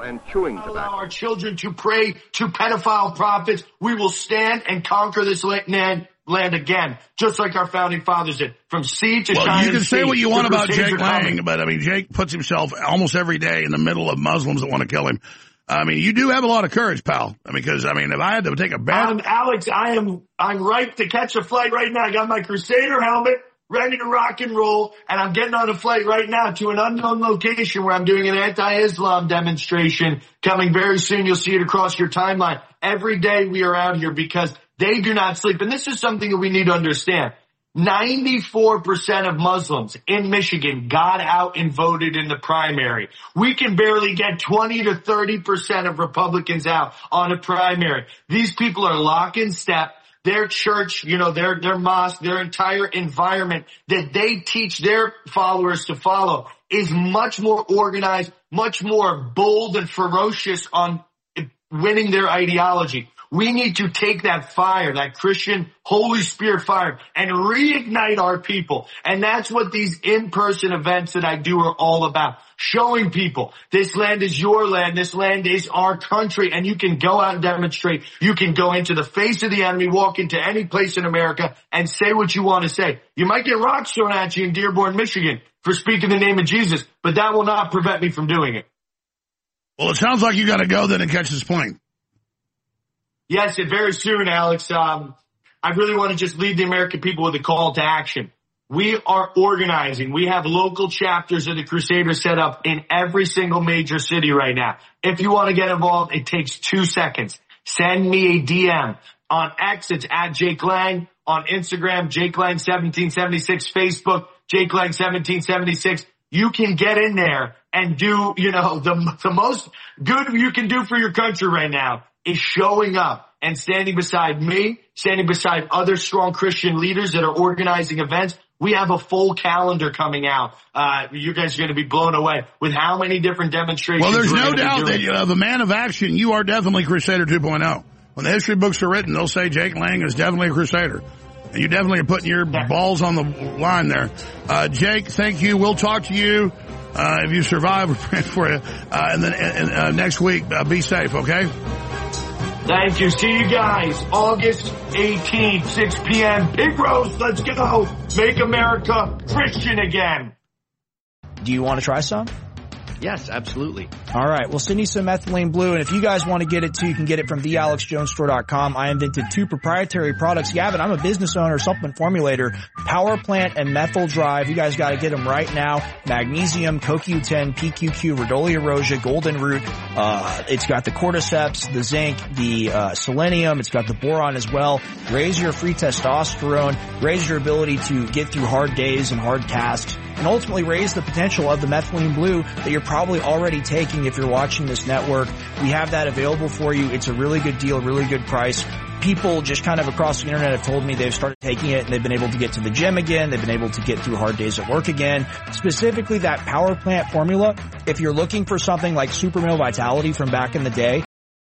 and chewing Allow tobacco. our children to pray to pedophile prophets. We will stand and conquer this land again, just like our founding fathers did, from sea to shining sea. Well, you can say what you want about Crusades Jake are coming. Lang, but I mean, Jake puts himself almost every day in the middle of Muslims that want to kill him. I mean, you do have a lot of courage, pal. I mean, because, I mean, if I had to take a bet. Alex, I'm ripe to catch a flight right now. I got my Crusader helmet, ready to rock and roll, and I'm getting on a flight right now to an unknown location where I'm doing an anti-Islam demonstration coming very soon. You'll see it across your timeline. Every day we are out here because they do not sleep. And this is something that we need to understand. 94% of Muslims in Michigan got out and voted in the primary. We can barely get 20 to 30% of Republicans out on a primary. These people are lock in step. Their church, their mosque, their entire environment that they teach their followers to follow is much more organized, much more bold and ferocious on winning their ideology. We need to take that fire, that Christian Holy Spirit fire, and reignite our people. And that's what these in-person events that I do are all about. Showing people this land is your land, this land is our country, and you can go out and demonstrate. You can go into the face of the enemy, walk into any place in America, and say what you want to say. You might get rocks thrown at you in Dearborn, Michigan for speaking the name of Jesus, but that will not prevent me from doing it. Well, it sounds like you got to go then and catch this plane. Yes, and very soon, Alex. I really want to just leave the American people with a call to action. We are organizing. We have local chapters of the Crusaders set up in every single major city right now. If you want to get involved, it takes 2 seconds. Send me a DM. On X, it's at Jake Lang. On Instagram, Jake Lang 1776. Facebook, Jake Lang 1776. You can get in there and do, the most good you can do for your country right now is showing up and standing beside me, standing beside other strong Christian leaders that are organizing events. We have a full calendar coming out. You guys are going to be blown away with how many different demonstrations. Well, there's no doubt that the man of action, you are definitely Crusader 2.0. When the history books are written, they'll say Jake Lang is definitely a Crusader. And you definitely are putting your balls on the line there. Jake, thank you. We'll talk to you if you survive. We're praying for you. And then next week, be safe, okay? Thank you. See you guys August 18th, 6 p.m. Pig roast. Let's go. Make America Christian again. Do you want to try some? Yes, absolutely. All right. We'll send you some methylene blue. And if you guys want to get it too, you can get it from thealexjonesstore.com. I invented 2 proprietary products. Gavin, I'm a business owner, supplement formulator, Power Plant and Methyl Drive. You guys got to get them right now. Magnesium, CoQ10, PQQ, Rhodolia rosea, golden root. It's got the cordyceps, the zinc, the selenium. It's got the boron as well. Raise your free testosterone, raise your ability to get through hard days and hard tasks, and ultimately raise the potential of the methylene blue that you're probably already taking if you're watching this network. We have that available for you. It's a really good deal, really good price. People just kind of across the internet have told me they've started taking it and they've been able to get to the gym again. They've been able to get through hard days at work again. Specifically that Power Plant formula, if you're looking for something like Super Male Vitality from back in the day,